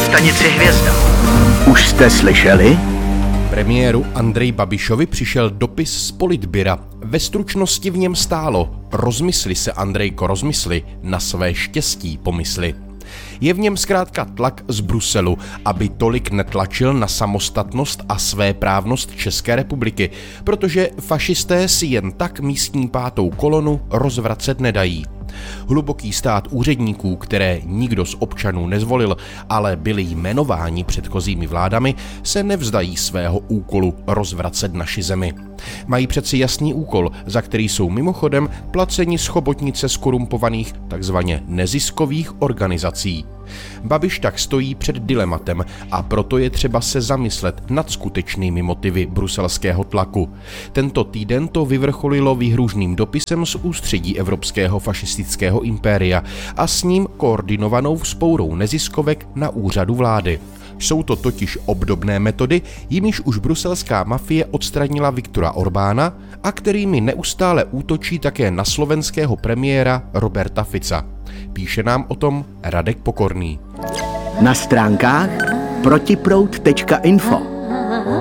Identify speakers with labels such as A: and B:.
A: stanici Hvězda. Už jste slyšeli?
B: Premiéru Andreji Babišovi přišel dopis z Politbyra. Ve stručnosti v něm stálo: rozmysli se, Andrejko, rozmysli, na své štěstí pomysli. Je v něm zkrátka tlak z Bruselu, aby tolik netlačil na samostatnost a svéprávnost České republiky, protože fašisté si jen tak místní pátou kolonu rozvracet nedají. Hluboký stát úředníků, které nikdo z občanů nezvolil, ale byli jmenováni předchozími vládami, se nevzdají svého úkolu rozvracet naši zemi. Mají přeci jasný úkol, za který jsou mimochodem placeni z chobotnice zkorumpovaných takzvaně neziskových organizací. Babiš tak stojí před dilematem a proto je třeba se zamyslet nad skutečnými motivy bruselského tlaku. Tento týden to vyvrcholilo výhružným dopisem z ústředí evropského fašistického impéria a s ním koordinovanou vzpourou neziskovek na úřadu vlády. Jsou to totiž obdobné metody, jimiž už bruselská mafie odstranila Viktora Orbána a kterými neustále útočí také na slovenského premiéra Roberta Fica. Píše nám o tom Radek Pokorný.
A: Na stránkách protiproud.info